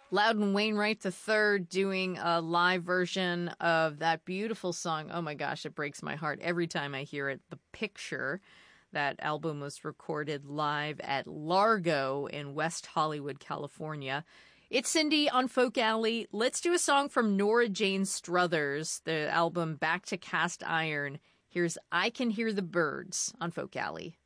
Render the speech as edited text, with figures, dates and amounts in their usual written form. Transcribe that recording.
Loudon Wainwright III doing a live version of that beautiful song. Oh my gosh, it breaks my heart every time I hear it. The Picture. That album was recorded live at Largo in West Hollywood, California. It's Cindy on Folk Alley. Let's do a song from Nora Jane Struthers, the album Back to Cast Iron. Here's I Can Hear the Birds on Folk Alley.